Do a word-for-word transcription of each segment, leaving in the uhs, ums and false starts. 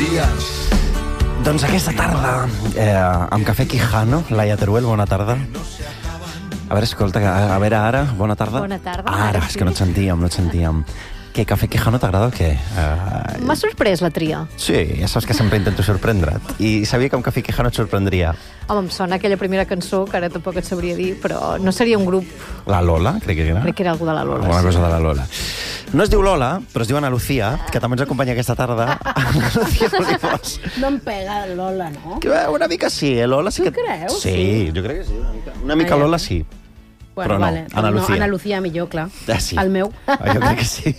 días. Doncs aquesta tarda, eh, amb Cafè Quijano, Laia Teruel, bona tarda. A veure, escolta, a veure ara, bona tarda. Bona tarda. Ara, Ara és sí. que no et sentíem, no et sentíem. Què, Cafè Quijano t'agrada o què? Uh, M'ha sorprès la tria. sí, ja saps que sempre intento sorprendre't. I sabia que amb Cafè Quijano et sorprendria. Home, em sona aquella primera cançó, que ara tampoc et sabria dir, però no seria un grup, La Lola, crec que era. crec que era algú de la Lola. Alguna sí. cosa de la Lola. No es diu Lola, però es diu Ana Lucía, que també ens acompanya aquesta tarda. Ana Lucía Olivos. No em pega Lola, no? Que, eh, Una mica sí, eh, Lola sí Tu que... creus? Sí, Sí. jo crec que sí, una mica. Una mica Ah, ja. Lola sí. Bueno, Però no, vale. Ana No, Lucía. Ana Lucía millor, clar. Ah, sí. El meu. Ah, jo crec que sí.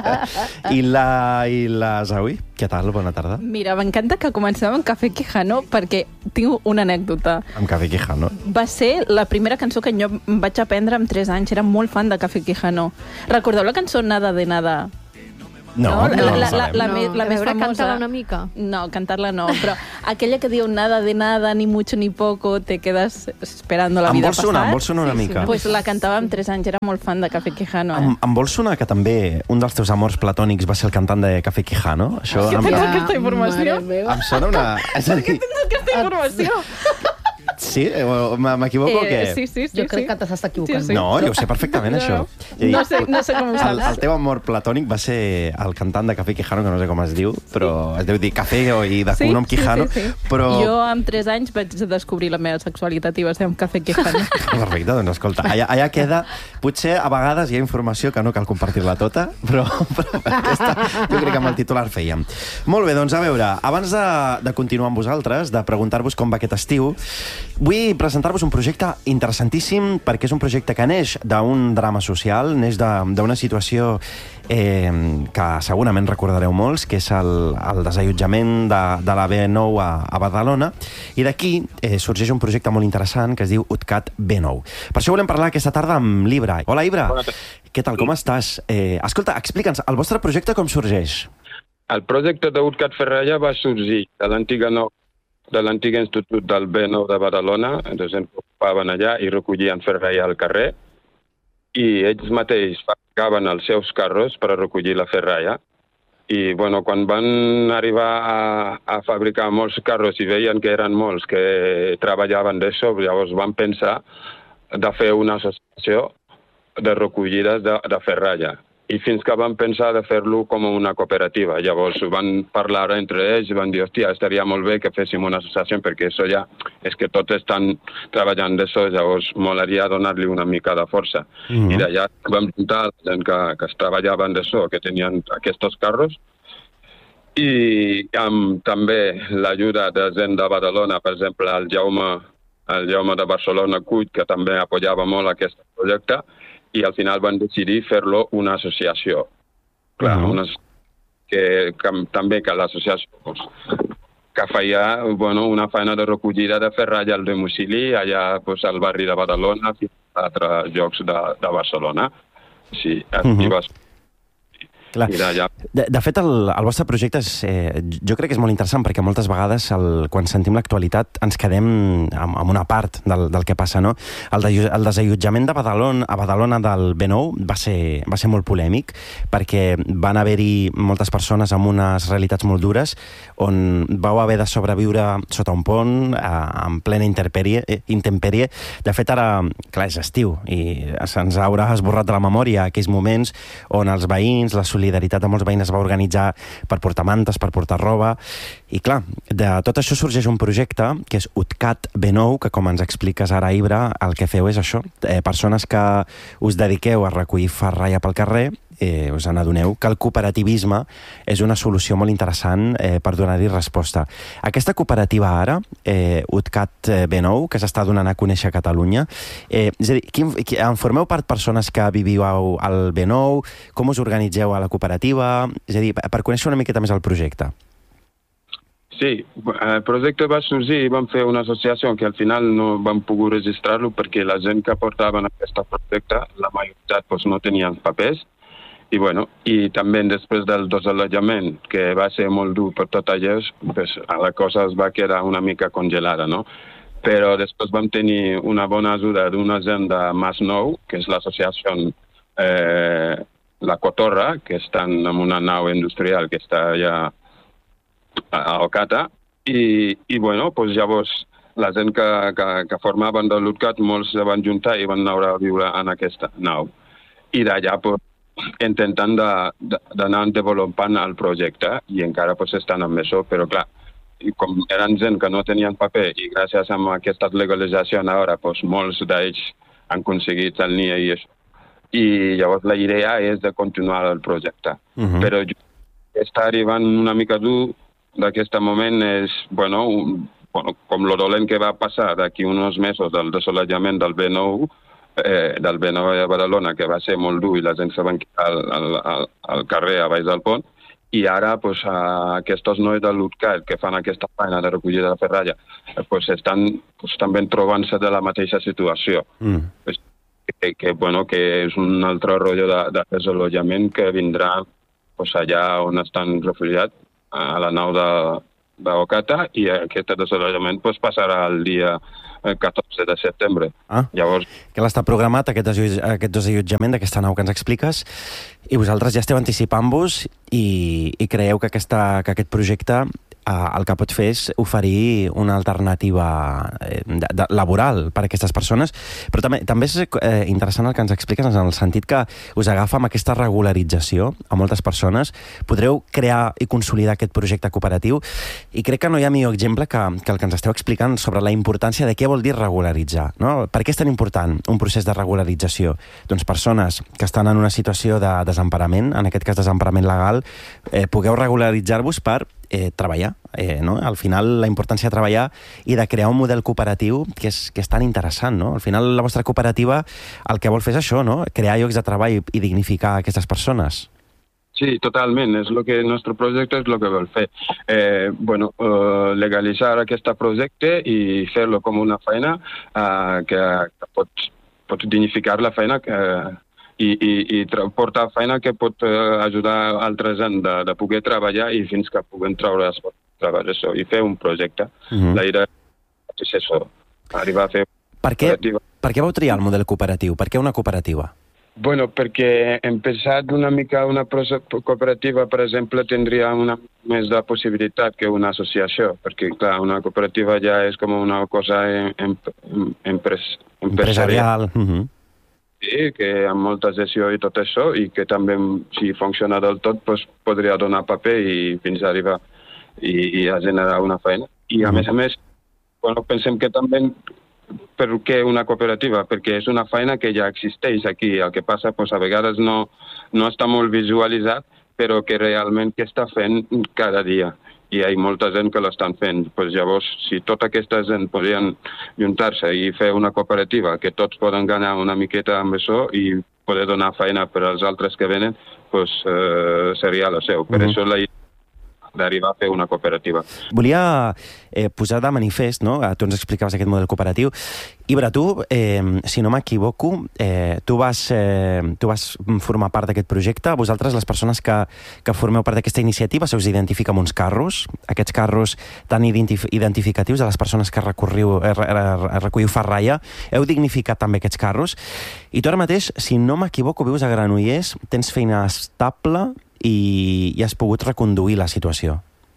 I la, i la Zaui, què tal? Bona tarda. Mira, m'encanta que comencem amb Cafè Quijano perquè tinc una anècdota. Amb Cafè Quijano. Va ser la primera cançó que jo em vaig aprendre amb tres anys. Era molt fan de Cafè Quijano. Recordeu la cançó Nada de Nada? No, No, no, la- no, la- la, la- sabem. la- No, més- la a més veure, famosa. canta-la una mica. No, cantar-la no, però aquella que diu Nada de nada, ni mucho ni poco, te quedas esperando la Em vida vols sonar, pasar. em vols sonar una mica? Pues la cantava amb tres anys, era molt fan de Cafè Quijano. Eh? Em, em vols sonar que també un dels teus amors platònics va ser el cantant de Cafè Quijano? Això Que em, tens Ja, aquesta informació? mare meva. em sona una... És a dir, Aquesta informació. sí? Eh, M'equivoco o què? sí, sí, sí. Jo crec sí. que t'estàs equivocant. Sí, sí. No, jo ho sé perfectament, No, això. no. I- No sé, no sé com ho El, saps. el teu amor platònic va ser el cantant de Cafè Quijano, que no sé com es diu, però es deu dir Cafè o- i de cognom Quijano, sí, sí. però... Jo amb tres anys vaig descobrir la meva sexualitat i va ser amb Cafè Quijano. Perfecte, doncs escolta, allà, allà queda... Potser a vegades hi ha informació que no cal compartir-la tota, però, però aquesta jo crec que amb el titular fèiem. Molt bé, doncs a veure, abans de, de continuar amb vosaltres, de preguntar-vos com va aquest estiu, vull presentar-vos un projecte interessantíssim perquè és un projecte que neix d'un drama social, neix de- d'una situació eh, que segurament recordareu molts, que és el, el desallotjament de, de la B nou a, a Badalona, i d'aquí eh, sorgeix un projecte molt interessant que es diu UTCAT B nou. Per això volem parlar aquesta tarda amb l'Ibra. Hola, Ibra. Què tal, com estàs? Eh, escolta, explica'ns, el vostre projecte com sorgeix? El projecte d'UTCAT Ferralla va sorgir de l'antiga no, de l'antic institut del B nou de Badalona, ens ocupaven allà i recollien ferralla al carrer, i ells mateixos fabricaven els seus carros per a recollir la ferralla. I bueno, quan van arribar a, a fabricar molts carros i veien que eren molts que treballaven d'això, llavors van pensar de fer una associació de recollides de, de ferralla. I fins que van pensar de fer-lo com una cooperativa. Llavors van parlar entre ells i van dir, hòstia, estaria molt bé que féssim una associació perquè això ja és que tots estan treballant d'això, llavors molaria donar-li una mica de força. Mhm. I d'allà vam juntar la gent que, que es treballaven d'això, que tenien aquests carros, i amb també l'ajuda de gent de Badalona, per exemple, el Jaume, el Jaume de Barcelona Cuit, que també apoyava molt aquest projecte, i al final van decidir fer-lo una associació. Clar, Mhm. una, que, que també que l'associació pues, que feia bueno, una feina de recollida de ferralla al domicili allà pues, al barri de Badalona fins a altres llocs de, de Barcelona. Sí, aquí Mhm. va Clar. I d'allà. De, de fet, el, el vostre projecte és, eh, jo crec que és molt interessant perquè moltes vegades el, quan sentim l'actualitat ens quedem amb, amb una part del, del que passa, no? El, de, el desallotjament de Badalona, a Badalona del B nou va ser, va ser molt polèmic perquè van haver-hi moltes persones amb unes realitats molt dures on vau haver de sobreviure sota un pont, eh, en plena intempèrie, eh, intempèrie. De fet, ara, clar, és estiu i se'ns haurà esborrat de la memòria aquells moments on els veïns, la solidaritat de molts veïns es va organitzar per portar mantes, per portar roba, i clar, de tot això sorgeix un projecte que és UTCAT B nou, que com ens expliques ara, Ibra, el que feu és això, eh, persones que us dediqueu a recollir ferralla pel carrer, eh, us n'adoneu que el cooperativisme és una solució molt interessant eh, per donar-hi resposta. Aquesta cooperativa ara, eh, UTCAT B nou, que s'està donant a conèixer a Catalunya, eh, és a dir, quin, qui, en formeu part persones que viviu al B nou, com us organitzeu a la cooperativa, és a dir, per conèixer una miqueta més el projecte. Sí, el projecte va sorgir i vam fer una associació que al final no vam poder registrar-lo perquè la gent que portaven aquest projecte, la majoritat pues, no tenien papers. I, bueno, i també després del desallotjament, que va ser molt dur per tot allò, pues, la cosa es va quedar una mica congelada, no? Però després vam tenir una bona ajuda d'una gent de Mas Nou, que és l'associació eh, La Cotorra, que estan en una nau industrial que està allà a Ocata, i, i bueno, pues llavors la gent que, que, que formaven de l'UTCAT, molts se van juntar i van anar a viure en aquesta nau. I d'allà pues, intentant d'anar desenvolupant el projecte i encara pues, estan en això, però clar, com eren gent que no tenien paper i gràcies a aquesta legalització ara, pues, molts d'ells han aconseguit el N I E i això. I llavors la idea és de continuar el projecte. Uh-huh. Però està arribant una mica dur d'aquest moment és, bueno, un, bueno, com lo dolent que va passar d'aquí uns mesos del desolellament del B nou, eh, del B nou de Badalona, que va ser molt dur i la gent se va quedar al, al, al carrer a baix del pont, i ara pues, aquests nois de l'UTCAT que fan aquesta feina de recollida de ferralla pues, estan pues, també trobant-se de la mateixa situació. Mm. Pues, que, que, bueno, que és un altre rotllo de, de desolellament que vindrà pues, allà on estan refugiats, a la nau de, d'Ocata, i aquest desolellament pues, passarà el dia catorze de setembre. Ah, Llavors... que l'està programat, aquest, aquest desallotjament d'aquesta nau que ens expliques, i vosaltres ja esteu anticipant-vos i, i creieu que, aquesta, que aquest projecte eh, el que pot fer és oferir una alternativa eh, de, de, laboral per a aquestes persones, però també, també és eh, interessant el que ens expliques en el sentit que us agafa amb aquesta regularització a moltes persones. Podreu crear i consolidar aquest projecte cooperatiu i crec que no hi ha millor exemple que, que el que ens esteu explicant sobre la importància de què vol dir regularitzar, no? Per què és tan important un procés de regularització? Doncs persones que estan en una situació de desemparament, en aquest cas desemparament legal, eh, pugueu regularitzar-vos per eh, treballar. Eh, no? Al final, la importància de treballar i de crear un model cooperatiu que és, que és tan interessant, no? Al final, la vostra cooperativa el que vol fer és això, no? Crear llocs de treball i dignificar aquestes persones. Sí, totalment. És lo que el nostre projecte és el que vol fer. Eh, bueno, eh, legalitzar aquest projecte i fer-lo com una feina eh, que, que pot, pot dignificar la feina que, i, i, i portar feina que pot eh, ajudar altra gent de, de poder treballar i fins que puguen treure el treball això, i fer un projecte. Uh-huh. La idea és això, arribar a fer... Per què, per què vau triar el model cooperatiu? Per què una cooperativa? Bueno, perquè hem pensat una mica una cooperativa, per exemple, tindria una més de possibilitat que una associació, perquè, clar, una cooperativa ja és com una cosa em, em, empres, empresarial. Uh-huh. Sí, que amb molta gestió i tot això, i que també, si funciona del tot, pues, podria donar paper i fins a arribar i, i a generar una feina. I, a uh-huh. més a més, bueno, pensem que també... Per què una cooperativa? Perquè és una feina que ja existeix aquí. El que passa, doncs, a vegades no, no està molt visualitzat, però que realment que està fent cada dia. I hi ha molta gent que l'estan fent. Pues llavors, si tota aquesta gent podien juntar-se i fer una cooperativa, que tots poden guanyar una miqueta amb això i poder donar feina per als altres que venen, pues, eh, seria la seu. Per uh-huh. això la idea d'arribar a fer una cooperativa. Volia eh, posar de manifest, no? Tu ens explicaves aquest model cooperatiu. Ibra, tu, eh, si no m'equivoco, eh, tu, vas, eh, tu vas formar part d'aquest projecte. Vosaltres, les persones que, que formeu part d'aquesta iniciativa, se us identifica amb uns carros, aquests carros tan identif identificatius de les persones que recorriu, eh, recolliu ferralla. Heu dignificat també aquests carros. I tu ara mateix, si no m'equivoco, vius a Granollers, tens feina estable i, i has pogut reconduir la situació.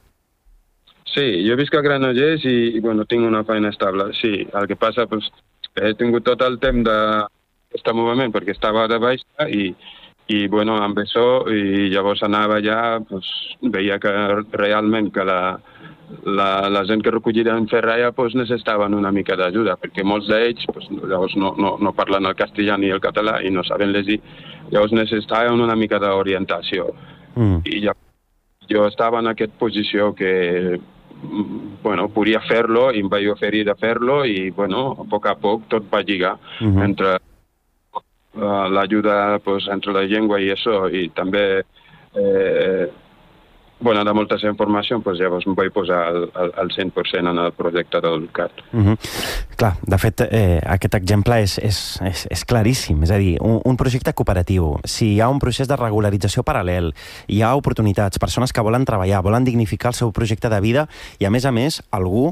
Sí, jo visc a Granollers i, bueno, tinc una feina estable. Sí, el que passa, pues, he tingut tot el temps d'aquest moviment perquè estava de baixa i, i bueno, amb això, i llavors anava allà, pues, veia que realment que la, la, la gent que recollida en ferralla pues, necessitaven una mica d'ajuda, perquè molts d'ells pues, llavors no, no, no parlen el castellà ni el català i no saben llegir, llavors necessitaven una mica d'orientació. Mm. I ja, jo estava en aquesta posició que bueno, podia fer-lo i em vaig oferir de fer-lo i bueno, a poc a poc tot va lligar mm-hmm. entre uh, l'ajuda pues, entre la llengua i això i també eh, bueno, de moltes informacions, pues, llavors em vaig posar al, al, al cent per cent en el projecte del C A T. Mm-hmm. Clar, de fet, eh, aquest exemple és, és, és, és claríssim. És a dir, un, un projecte cooperatiu, si hi ha un procés de regularització paral·lel, hi ha oportunitats, persones que volen treballar, volen dignificar el seu projecte de vida i, a més a més, algú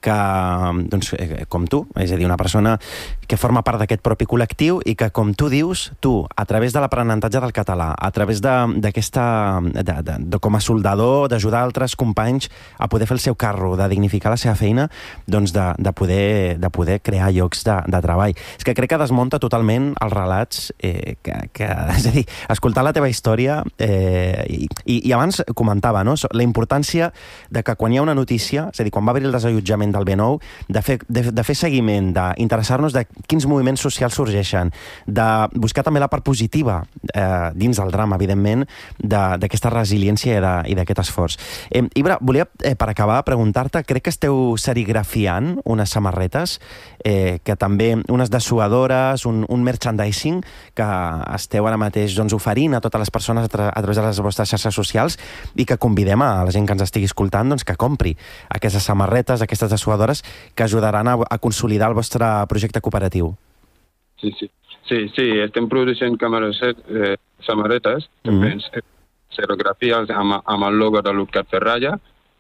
que, doncs, eh, com tu, és a dir, una persona que forma part d'aquest propi col·lectiu i que, com tu dius, tu, a través de l'aprenentatge del català, a través d'aquesta, de, de, de, de, com a soldador, d'ajudar altres companys a poder fer el seu carro, de dignificar la seva feina, doncs de, de, poder, de poder crear llocs de, de treball. És que crec que desmunta totalment els relats, eh, que, que, és a dir, escoltar la teva història, eh, i, i abans comentava, no?, la importància de que quan hi ha una notícia, és a dir, quan va haver el desallotjament del B nou, de fer, de, de fer seguiment, d'interessar-nos de quins moviments socials sorgeixen, de buscar també la part positiva, eh, dins del drama, evidentment, d'aquesta resiliència i d'aquest esforç. Eh, Ibra, volia, eh, per acabar, preguntar-te, crec que esteu serigrafiant unes samarretes, eh, que també, unes dessuadores, un, un merchandising, que esteu ara mateix doncs, oferint a totes les persones a, tra a través de les vostres xarxes socials i que convidem a la gent que ens estigui escoltant doncs, que compri aquestes samarretes, aquestes dessuadores, que ajudaran a, a consolidar el vostre projecte cooperatiu. Sí, sí. Sí, sí, estem produint eh, samarretes, també mm -hmm. serigrafies amb, amb el logo de l'Utcat Ferralla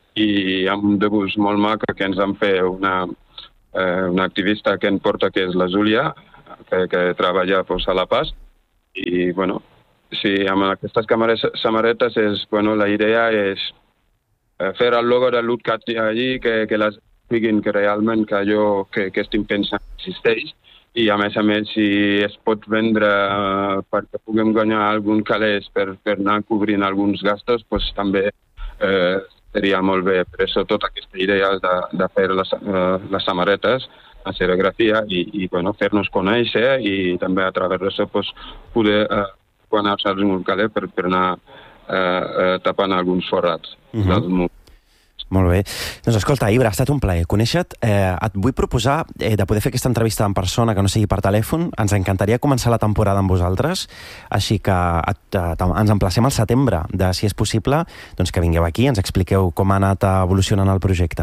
i amb un dibuix molt maco que ens han fet una, eh, una activista que en porta, que és la Júlia, que, que treballa pues, a La Paz. I, bueno, sí, amb aquestes samarretes, és, bueno, la idea és fer el logo de l'Utcat allí, que, que les diguin que realment que allò que, que estic pensant existeix. I, a més a més, si es pot vendre uh, perquè puguem guanyar algun calés per, per anar cobrint alguns gastos, doncs també eh, seria molt bé. Per això tota aquesta idea de, de fer les, uh, les samarretes, la serigrafia i, i bueno, fer-nos conèixer i també a través d'això pues, poder uh, guanyar-se algun calés per, per anar uh, uh, tapant alguns forrats uh -huh. del mur. Molt bé. Doncs escolta, Ibra, ha estat un plaer conèixer-te. Eh, et vull proposar eh, de poder fer aquesta entrevista en persona, que no sigui per telèfon. Ens encantaria començar la temporada amb vosaltres, així que et, et, ens emplacem al setembre, de, si és possible, doncs que vingueu aquí i ens expliqueu com ha anat evolucionant el projecte.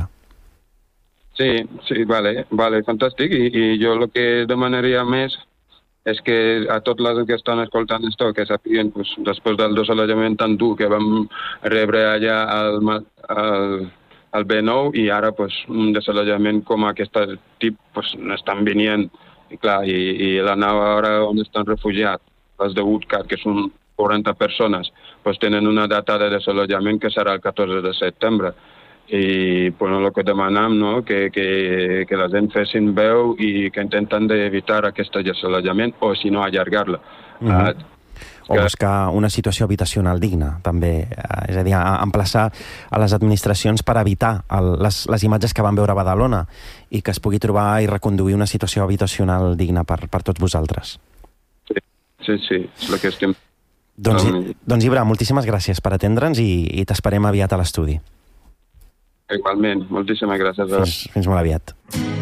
Sí, sí, vale, vale, fantàstic. I, i jo el que demanaria més és que a tots els que estan escoltant esto, que sapiguen, pues, després del desallotjament tan dur que vam rebre allà al, al, al B nou i ara pues, un desallotjament com aquest tip pues, estan venint. I, clar, i, i la nau ara on estan refugiats, les de Utcat, que són quaranta persones, pues, tenen una data de desallotjament que serà el catorze de setembre. I bueno, el que demanem, no? que, que, que la gent fessin veu i que intenten d'evitar aquest desallotjament o, si no, allargar-la. Mm -hmm. uh, o buscar una situació habitacional digna, també. Uh, és a dir, a emplaçar a les administracions per evitar el, les, les imatges que van veure a Badalona i que es pugui trobar i reconduir una situació habitacional digna per, per tots vosaltres. Sí, sí, sí, és el que estem... Doncs, um... doncs Ibra, moltíssimes gràcies per atendre'ns i, i t'esperem aviat a l'estudi. Igualment, moltíssimes gràcies. Fins, fins molt aviat.